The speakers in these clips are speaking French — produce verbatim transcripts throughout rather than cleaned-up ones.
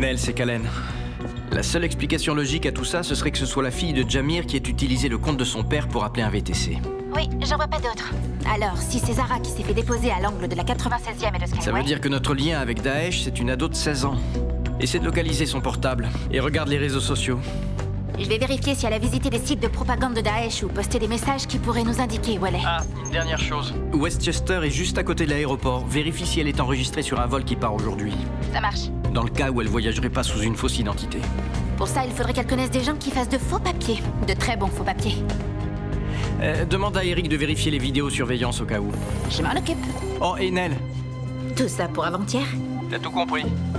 Nel, c'est Kalen. La seule explication logique à tout ça, ce serait que ce soit la fille de Jamir qui ait utilisé le compte de son père pour appeler un V T C. Oui, j'en vois pas d'autre. Alors, si c'est Zara qui s'est fait déposer à l'angle de la quatre-vingt-seizième et de Skyway... Ça veut dire que notre lien avec Daesh, c'est une ado de seize ans. Essaie de localiser son portable et regarde les réseaux sociaux. Je vais vérifier si elle a visité des sites de propagande de Daesh ou posté des messages qui pourraient nous indiquer où elle est. Ah, une dernière chose. Westchester est juste à côté de l'aéroport. Vérifie si elle est enregistrée sur un vol qui part aujourd'hui. Ça marche. Dans le cas où elle voyagerait pas sous une fausse identité. Pour ça, il faudrait qu'elle connaisse des gens qui fassent de faux papiers. De très bons faux papiers. Euh, demande à Eric de vérifier les vidéosurveillance au cas où. Je m'en occupe. Oh, et Nel. Tout ça pour avant-hier? T'as tout compris.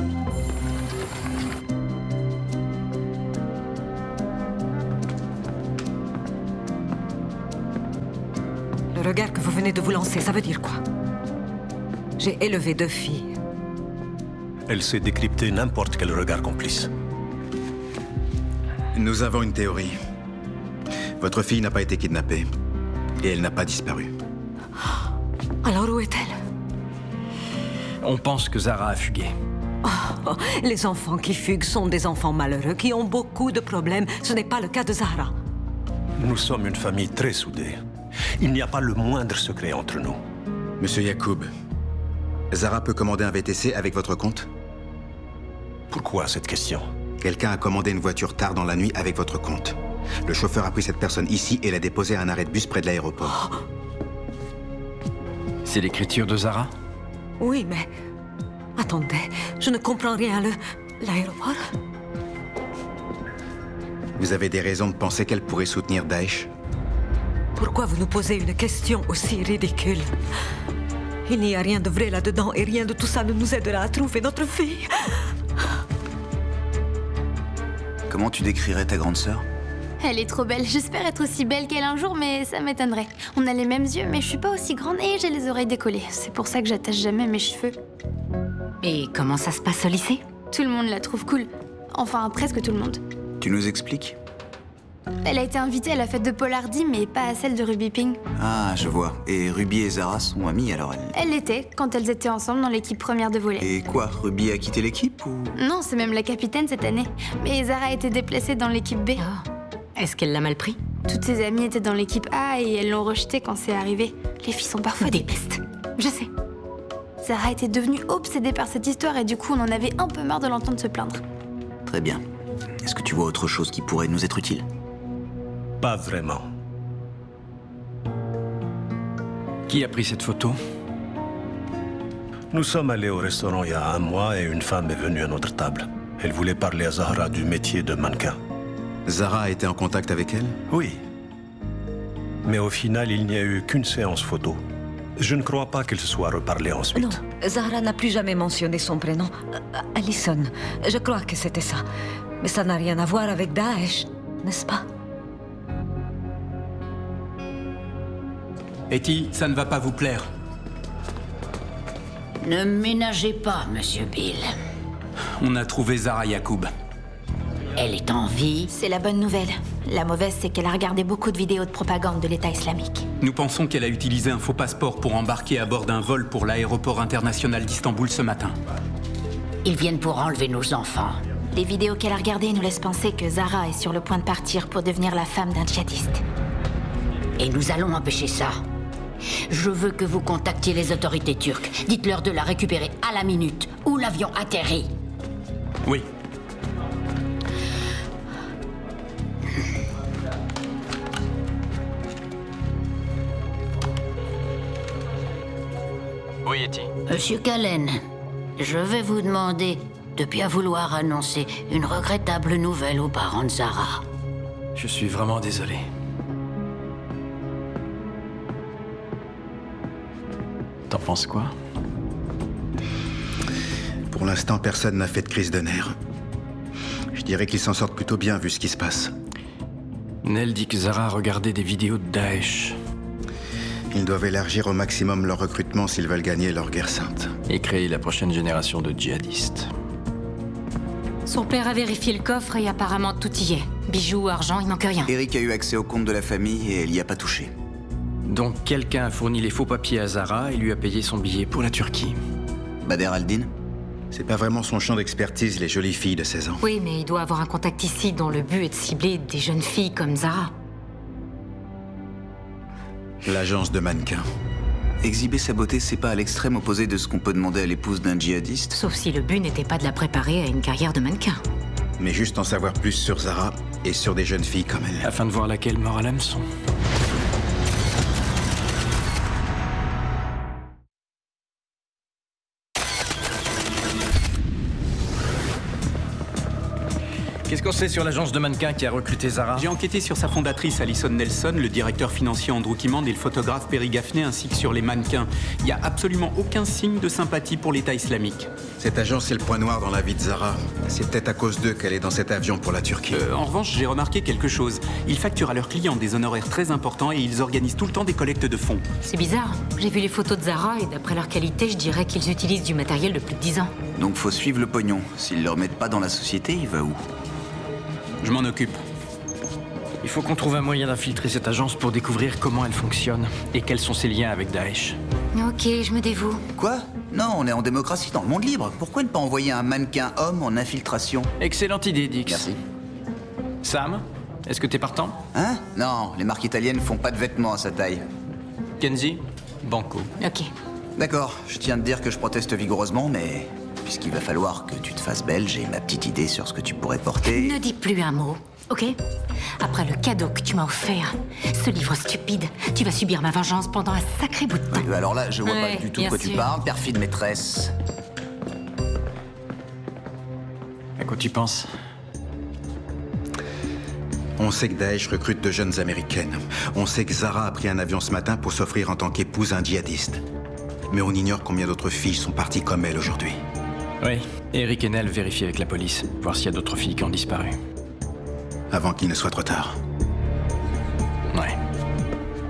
Le regard que vous venez de vous lancer, ça veut dire quoi? J'ai élevé deux filles. Elle sait décrypter n'importe quel regard complice. Nous avons une théorie. Votre fille n'a pas été kidnappée. Et elle n'a pas disparu. Alors où est-elle? On pense que Zara a fugué. Oh, les enfants qui fuguent sont des enfants malheureux qui ont beaucoup de problèmes. Ce n'est pas le cas de Zahra. Nous sommes une famille très soudée. Il n'y a pas le moindre secret entre nous. Monsieur Yacoub, Zara peut commander un V T C avec votre compte? Pourquoi cette question? Quelqu'un a commandé une voiture tard dans la nuit avec votre compte. Le chauffeur a pris cette personne ici et l'a déposée à un arrêt de bus près de l'aéroport. Oh. C'est l'écriture de Zara? Oui, mais... Attendez, je ne comprends rien. Le... L'aéroport? Vous avez des raisons de penser qu'elle pourrait soutenir Daesh? Pourquoi vous nous posez une question aussi ridicule? Il n'y a rien de vrai là-dedans et rien de tout ça ne nous aidera à trouver notre fille. Comment tu décrirais ta grande sœur? Elle est trop belle. J'espère être aussi belle qu'elle un jour, mais ça m'étonnerait. On a les mêmes yeux, mais je suis pas aussi grande et j'ai les oreilles décollées. C'est pour ça que j'attache jamais mes cheveux. Et comment ça se passe au lycée? Tout le monde la trouve cool. Enfin, presque tout le monde. Tu nous expliques? Elle a été invitée à la fête de Paul Hardy, mais pas à celle de Ruby Ping. Ah, je vois. Et Ruby et Zara sont amies, alors elle... Elle l'était, quand elles étaient ensemble dans l'équipe première de volley. Et quoi, Ruby a quitté l'équipe ou... Non, c'est même la capitaine cette année. Mais Zara a été déplacée dans l'équipe B. Oh. Est-ce qu'elle l'a mal pris? Toutes ses amies étaient dans l'équipe A et elles l'ont rejetée quand c'est arrivé. Les filles sont parfois des pestes. Je sais. Zara était devenue obsédée par cette histoire et du coup on en avait un peu marre de l'entendre se plaindre. Très bien. Est-ce que tu vois autre chose qui pourrait nous être utile? Pas vraiment. Qui a pris cette photo? Nous sommes allés au restaurant il y a un mois et une femme est venue à notre table. Elle voulait parler à Zahra du métier de mannequin. Zara a été en contact avec elle? Oui. Mais au final, il n'y a eu qu'une séance photo. Je ne crois pas qu'elle se soit reparlée ensuite. Non, Zahra n'a plus jamais mentionné son prénom. Euh, Allison, je crois que c'était ça. Mais ça n'a rien à voir avec Daesh, n'est-ce pas? Etty, ça ne va pas vous plaire. Ne ménagez pas, Monsieur Bill. On a trouvé Zara Yacoub. Elle est en vie. C'est la bonne nouvelle. La mauvaise, c'est qu'elle a regardé beaucoup de vidéos de propagande de l'État islamique. Nous pensons qu'elle a utilisé un faux passeport pour embarquer à bord d'un vol pour l'aéroport international d'Istanbul ce matin. Ils viennent pour enlever nos enfants. Les vidéos qu'elle a regardées nous laissent penser que Zara est sur le point de partir pour devenir la femme d'un djihadiste. Et nous allons empêcher ça. Je veux que vous contactiez les autorités turques. Dites-leur de la récupérer à la minute où l'avion atterrit. Oui. Oui, Etty. Monsieur Kalen, je vais vous demander de bien vouloir annoncer une regrettable nouvelle aux parents de Zara. Je suis vraiment désolé. T'en penses quoi? Pour l'instant, personne n'a fait de crise de nerfs. Je dirais qu'ils s'en sortent plutôt bien vu ce qui se passe. Nel dit que Zara a regardé des vidéos de Daesh. Ils doivent élargir au maximum leur recrutement s'ils veulent gagner leur guerre sainte. Et créer la prochaine génération de djihadistes. Son père a vérifié le coffre et apparemment tout y est. Bijoux, argent, il manque rien. Eric a eu accès au compte de la famille et elle y a pas touché. Donc quelqu'un a fourni les faux papiers à Zara et lui a payé son billet pour la Turquie. Bader Aldin? C'est pas vraiment son champ d'expertise, les jolies filles de seize ans. Oui, mais il doit avoir un contact ici dont le but est de cibler des jeunes filles comme Zara. L'agence de mannequins. Exhiber sa beauté, c'est pas à l'extrême opposé de ce qu'on peut demander à l'épouse d'un djihadiste. Sauf si le but n'était pas de la préparer à une carrière de mannequin. Mais juste en savoir plus sur Zara et sur des jeunes filles comme elle. Afin de voir laquelle mord à l'hameçon. Qu'est-ce qu'on sait sur l'agence de mannequins qui a recruté Zara? J'ai enquêté sur sa fondatrice Alison Nelson, le directeur financier Andrew Kimmand et le photographe Perry Gaffney, ainsi que sur les mannequins. Il n'y a absolument aucun signe de sympathie pour l'État islamique. Cette agence est le point noir dans la vie de Zara. C'est peut-être à cause d'eux qu'elle est dans cet avion pour la Turquie. Euh, en revanche, j'ai remarqué quelque chose. Ils facturent à leurs clients des honoraires très importants et ils organisent tout le temps des collectes de fonds. C'est bizarre. J'ai vu les photos de Zara et d'après leur qualité, je dirais qu'ils utilisent du matériel de plus de dix ans. Donc faut suivre le pognon. S'ils le remettent pas dans la société, il va où? Je m'en occupe. Il faut qu'on trouve un moyen d'infiltrer cette agence pour découvrir comment elle fonctionne et quels sont ses liens avec Daesh. Ok, je me dévoue. Quoi? Non, on est en démocratie dans le monde libre. Pourquoi ne pas envoyer un mannequin homme en infiltration? Excellente idée, Dix. Merci. Sam, est-ce que t'es partant? Hein? Non, les marques italiennes font pas de vêtements à sa taille. Kenzie, banco. Ok. D'accord, je tiens à te dire que je proteste vigoureusement, mais puisqu'il va falloir que tu te fasses belle, j'ai ma petite idée sur ce que tu pourrais porter. Ne dis plus un mot, ok? Après le cadeau que tu m'as offert, ce livre stupide, tu vas subir ma vengeance pendant un sacré bout de temps. Oui, alors là, je vois Ouais, pas du tout bien de quoi tu sûr. parles, perfide maîtresse. À quoi tu penses? On sait que Daesh recrute de jeunes américaines. On sait que Zara a pris un avion ce matin pour s'offrir en tant qu'épouse à un djihadiste. Mais on ignore combien d'autres filles sont parties comme elle aujourd'hui. Oui. Eric et Nell vérifient avec la police, voir s'il y a d'autres filles qui ont disparu. Avant qu'il ne soit trop tard.